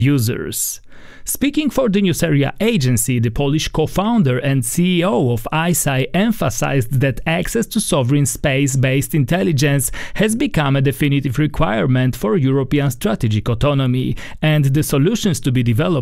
users. Speaking for the News Area Agency, the Polish co-founder and CEO of ICEYE emphasized that access to sovereign space-based intelligence has become a definitive requirement for European strategic autonomy, and the solutions to be developed